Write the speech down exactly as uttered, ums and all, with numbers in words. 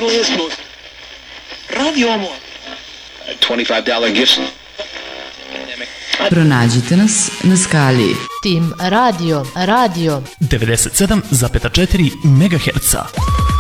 deadliest, most Radio Omor. twenty-five dollar gift. Pronađite nas na skali Tim Radio, Radio devedeset sedam zarez četiri megaherca.